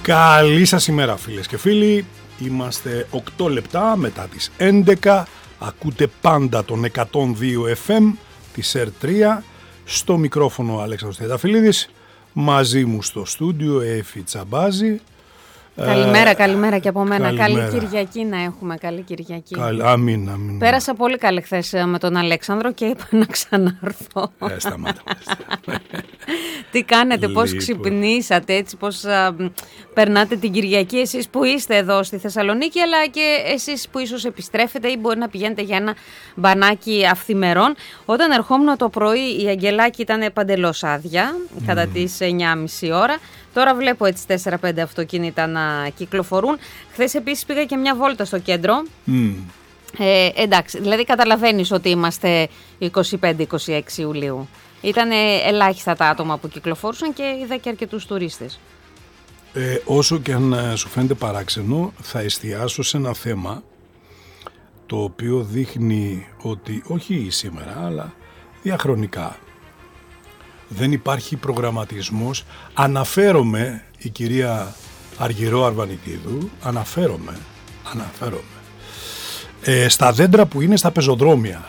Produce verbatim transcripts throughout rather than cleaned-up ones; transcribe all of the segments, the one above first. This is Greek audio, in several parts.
Καλή σας ημέρα φίλες και φίλοι. Είμαστε οκτώ λεπτά μετά τις έντεκα. Ακούτε πάντα τον εκατόν δύο εφ εμ της Ερ τρία. Στο μικρόφωνο ο Αλέξανδρος Τριανταφυλλίδης. Μαζί μου στο στούντιο Έφη Τσαμπάζη. Καλημέρα, καλημέρα και από μένα. Καλημέρα. Καλή Κυριακή να έχουμε. Καλή Κυριακή. Καλ... Αμήν, αμήν. Πέρασα πολύ καλή χθες με τον Αλέξανδρο και είπα να ξανάρθω. Ε, σταμάτα. Τι κάνετε, πώς Λοιπόν. ξυπνήσατε, έτσι, πώς α, περνάτε την Κυριακή εσείς που είστε εδώ στη Θεσσαλονίκη, αλλά και εσείς που ίσως επιστρέφετε ή μπορεί να πηγαίνετε για ένα μπανάκι αυθημερών. Όταν ερχόμουν το πρωί η Αγγελάκη ήταν παντελώς άδεια, mm. κατά τις εννιά και μισή ώρα. Τώρα βλέπω έτσι τέσσερα πέντε αυτοκίνητα να κυκλοφορούν. Χθες επίσης πήγα και μια βόλτα στο κέντρο. Mm. Ε, εντάξει, δηλαδή καταλαβαίνεις ότι είμαστε είκοσι πέντε είκοσι έξι Ιουλίου. Ήταν ελάχιστα τα άτομα που κυκλοφόρουσαν και είδα και αρκετούς τουρίστες. Ε, όσο και αν σου φαίνεται παράξενο, θα εστιάσω σε ένα θέμα το οποίο δείχνει ότι όχι σήμερα, αλλά διαχρονικά δεν υπάρχει προγραμματισμός. Αναφέρομαι, η κυρία Αργυρό Αρβανιτίδου, αναφέρομαι, αναφέρομαι ε, στα δέντρα που είναι στα πεζοδρόμια,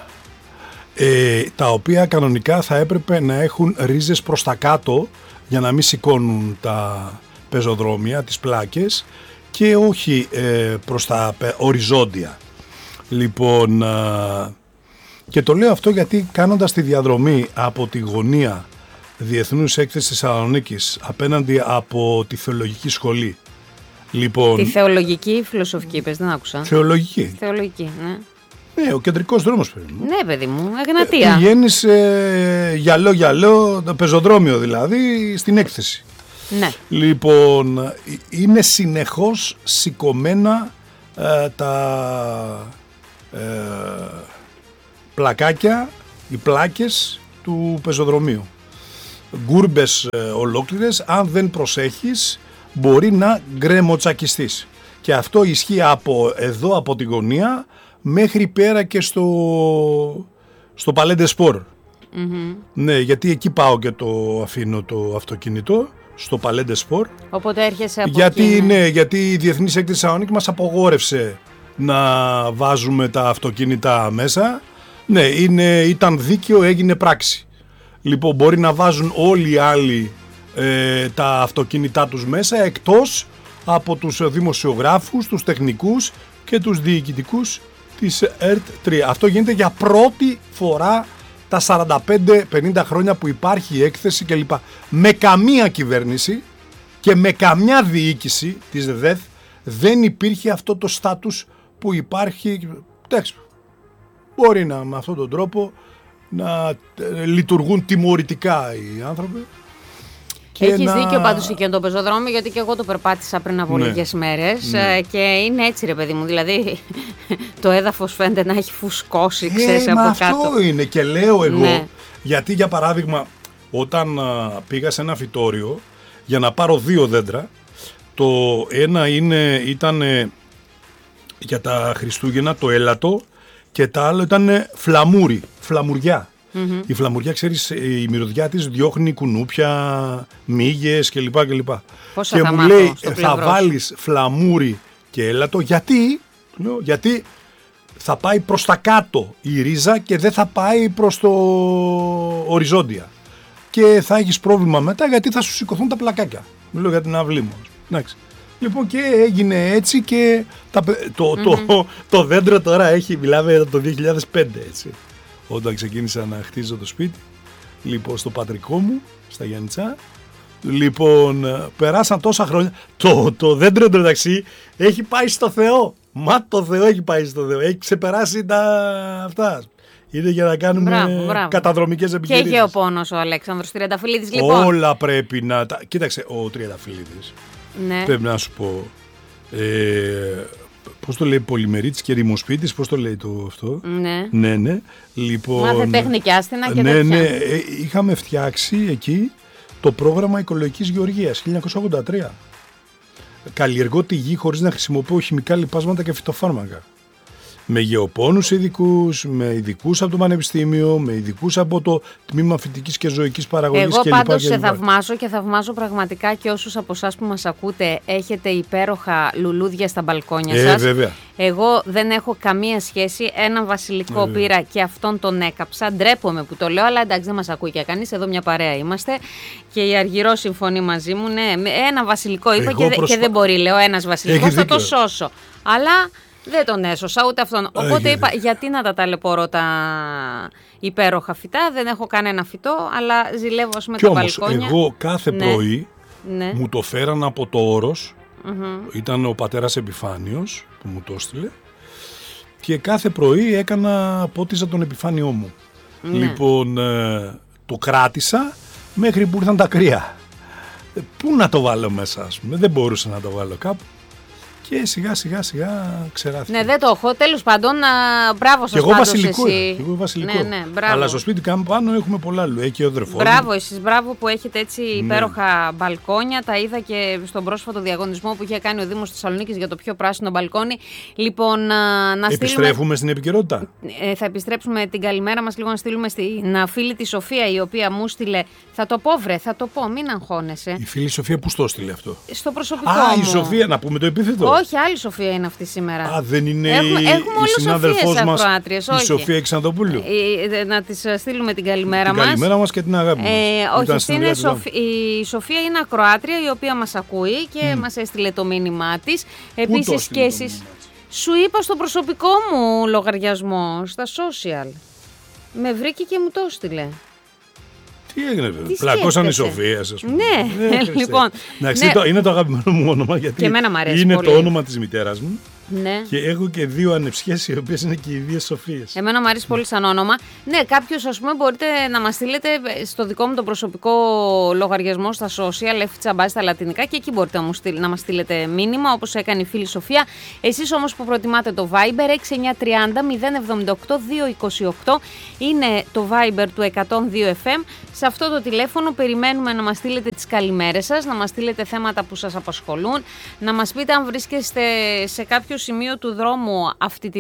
ε, τα οποία κανονικά θα έπρεπε να έχουν ρίζες προς τα κάτω για να μην σηκώνουν τα πεζοδρόμια, τις πλάκες, και όχι ε, προς τα οριζόντια. Λοιπόν, ε, και το λέω αυτό γιατί κάνοντας τη διαδρομή από τη γωνία Διεθνούς Έκθεσης Θεσσαλονίκης απέναντι από τη Θεολογική Σχολή. Λοιπόν, τη Θεολογική ή Φιλοσοφική, πες, δεν άκουσα. Θεολογική. Θεολογική, ναι. Ναι, ο κεντρικός δρόμος, παιδί μου. Ναι, παιδί μου, Εγνατία. Ε, πηγαίνεις ε, γυαλό-γυαλό, το πεζοδρόμιο δηλαδή, στην έκθεση. Ναι. Λοιπόν, είναι συνεχώς σηκωμένα ε, τα ε, πλακάκια, οι πλάκες του πεζοδρομίου. Γκούρμπες ε, ολόκληρες, αν δεν προσέχεις μπορεί να γκρεμοτσακιστείς. Και αυτό ισχύει από εδώ, από τη γωνία, μέχρι πέρα και στο, στο Παλέντε Σπορ. Mm-hmm. Ναι, γιατί εκεί πάω και το αφήνω το αυτοκίνητο, στο Παλέντε Σπορ. Οπότε έρχεσαι από γιατί, εκεί. Ναι, γιατί η Διεθνής Έκθεση Θεσσαλονίκη μας απογόρευσε να βάζουμε τα αυτοκίνητα μέσα. Ναι, είναι, ήταν δίκαιο, έγινε πράξη. Λοιπόν, μπορεί να βάζουν όλοι οι άλλοι ε, τα αυτοκίνητά τους μέσα, εκτός από τους δημοσιογράφους, τους τεχνικούς και τους διοικητικούς της Ερ τρία. Αυτό γίνεται για πρώτη φορά τα σαράντα πέντε πενήντα χρόνια που υπάρχει η έκθεση κλπ. Με καμία κυβέρνηση και με καμιά διοίκηση της ΔΕΘ δεν υπήρχε αυτό το στάτους που υπάρχει. Εντάξει, μπορεί να με αυτόν τον τρόπο να λειτουργούν τιμωρητικά οι άνθρωποι. Έχεις να... δίκιο πάντως εκεί το πεζοδρόμιο, γιατί και εγώ το περπάτησα πριν από ναι. λίγες μέρες ναι. και είναι έτσι, ρε παιδί μου, δηλαδή το έδαφος φαίνεται να έχει φουσκώσει, ξέρεις, ε, από μα κάτω. Αυτό είναι και λέω εγώ, ναι. γιατί για παράδειγμα όταν α, πήγα σε ένα φυτόριο για να πάρω δύο δέντρα, το ένα είναι, ήταν για τα Χριστούγεννα το έλατο και τα άλλο ήταν φλαμούρι, φλαμουριά. Mm-hmm. Η φλαμουριά, ξέρεις, η μυρωδιά της διώχνει κουνούπια, μύγες κλπ. κλπ. Πόσα και θα μου μάθω λέει στο θα βάλεις φλαμούρι και έλατο. Γιατί? Λέω, γιατί θα πάει προς τα κάτω η ρίζα και δεν θα πάει προς το οριζόντια. Και θα έχεις πρόβλημα μετά γιατί θα σου σηκωθούν τα πλακάκια. Μιλώ για την αυλή μου. Εντάξει. Λοιπόν, και έγινε έτσι και τα, το, mm-hmm. το, το, το δέντρο τώρα έχει, μιλάμε το δύο χιλιάδες πέντε, έτσι. Όταν ξεκίνησα να χτίζω το σπίτι, λοιπόν, στο πατρικό μου, στα Γιάννητσά, λοιπόν, περάσαν τόσα χρόνια, το, το δέντρο εντωμεταξύ έχει πάει στο Θεό. Μα το Θεό έχει πάει στο Θεό, έχει ξεπεράσει τα αυτά. Είναι για να κάνουμε μπράβο, μπράβο. καταδρομικές επιχειρήσεις. Και γεωπόνος ο Αλέξανδρος Τριανταφυλλίδης, λοιπόν. Όλα πρέπει να τα... Κοίταξε, ο Τριανταφυλλίδης, ναι. πρέπει να σου πω... Ε, πώς το λέει, πολυμερίτης και ρημοσπίτης, πώς το λέει το αυτό. Ναι. Ναι, ναι. Λοιπόν, μάθε τέχνη και άστινα και ναι, τέτοια. Ναι, ε, είχαμε φτιάξει εκεί το πρόγραμμα οικολογικής γεωργίας χίλια εννιακόσια ογδόντα τρία. Καλλιεργώ τη γη χωρίς να χρησιμοποιώ χημικά λιπάσματα και φυτοφάρμακα. Με γεωπόνους ειδικούς, με ειδικούς από το Πανεπιστήμιο, με ειδικούς από το Τμήμα Φυτικής και Ζωικής Παραγωγής Εγώ κλπ. πάντως Και σε λοιπά. θαυμάζω και θαυμάζω πραγματικά και όσους από εσάς που μας ακούτε έχετε υπέροχα λουλούδια στα μπαλκόνια Ε, σας. βέβαια. Εγώ δεν έχω καμία σχέση. Έναν βασιλικό Ε, πήρα και αυτόν τον έκαψα. Ντρέπομαι που το λέω, αλλά εντάξει, δεν μας ακούει και κανείς. Εδώ μια παρέα είμαστε. Και η Αργυρό συμφωνεί μαζί μου. Ναι, με ένα βασιλικό είπα Εγώ και, δε- προσπα- και δεν μπορεί, λέω, ένας βασιλικός Έχεις θα το δίκιο. σώσω. Αλλά δεν τον έσωσα ούτε αυτόν. Οπότε Έχεις είπα, δίκιο. γιατί να τα ταλαιπωρώ τα υπέροχα φυτά. Δεν έχω κανένα φυτό, αλλά ζηλεύω ας πούμε Κι τα όμως, μπαλκόνια. εγώ κάθε Ναι. πρωί Ναι. μου το φέραν από το Όρος. Ήταν ο πατέρας Επιφάνιος που μου το έστειλε. Και κάθε πρωί έκανα, πότιζα τον επιφάνειό μου. Ναι. Λοιπόν, ε, το κράτησα μέχρι που ήρθαν τα κρύα. Ε, πού να το βάλω μέσα, ας πούμε, δεν μπορούσα να το βάλω κάπου. Και σιγά σιγά σιγά ξεράθηκε. Ναι, δεν το έχω. Τέλος πάντων, α, μπράβο σας Και εγώ πάντως βασιλικό. εσύ. Εγώ βασιλικό. Ναι, ναι, μπράβο. Αλλά στο σπίτι κάπου πάνω έχουμε πολλά λουλούδια. Έχει και ο αδερφός μου. Μπράβο εσείς, μπράβο που έχετε έτσι Ναι. υπέροχα μπαλκόνια. Τα είδα και στον πρόσφατο διαγωνισμό που είχε κάνει ο Δήμος Θεσσαλονίκης για το πιο πράσινο μπαλκόνι. Λοιπόν, α, να στείλουμε... Επιστρέφουμε στην επικαιρότητα. Ε, θα επιστρέψουμε την καλημέρα μας λίγο να στείλουμε στην φίλη τη Σοφία, η οποία μου στείλε. Θα το πω, βρε, θα το πω, μην αγχώνεσαι. Η φίλη Σοφία που στο έστειλε αυτό. Στο προσωπικό Α, μου. η Σοφία, να πούμε το επίθετο. Όχι, άλλη Σοφία είναι αυτή σήμερα. Α, δεν είναι Έχουμε- η, έχουμε η όλες συνάδελφός Σοφίες μας, ακροάτριες, η όχι. Σοφία Ξανδοπούλου. Ε, ε, να της στείλουμε την καλημέρα Την μας. καλημέρα μας και την αγάπη μας. Ε, Ήταν όχι, στην είναι Ιδρύα του Δάμου. Σοφ- η Σοφία είναι ακροάτρια η οποία μας ακούει και μας έστειλε το μήνυμά της. Επίσης το και έστειλε το εσείς. μήνυμά της? Σου είπα στο προσωπικό μου λογαριασμό, στα social. Με βρήκε και μου το έστειλε. Τι έγινε, βέβαια. Τι Πλακώσαν οι σκέφτεσαι? Σοφίες, ας πούμε. Ναι, Ε, λοιπόν, Εντάξει, ναι. το- είναι το αγαπημένο μου όνομα γιατί Και εμένα μ' αρέσει είναι πολύ. το όνομα της μητέρας μου Ναι. και έχω και δύο ανεψιές οι οποίες είναι και οι δύο Σοφίες. Εμένα μου αρέσει πολύ σαν όνομα. Ναι, κάποιος, ας πούμε, μπορείτε να μας στείλετε στο δικό μου το προσωπικό λογαριασμό στα social, Εφτσα Μπάζ στα λατινικά, και εκεί μπορείτε να, μου στείλ, να μας στείλετε μήνυμα, όπως έκανε η φίλη Σοφία. Εσείς όμως που προτιμάτε το Viber, έξι εννιά τρία μηδέν μηδέν εβδομήντα οκτώ διακόσια είκοσι οκτώ είναι το Viber του εκατόν δύο εφ εμ. Σε αυτό το τηλέφωνο περιμένουμε να μας στείλετε τις καλημέρες σας, να μας στείλετε θέματα που σας απασχολούν, να μας πείτε αν βρίσκεστε σε κάποιο σημείο του δρόμου αυτή τη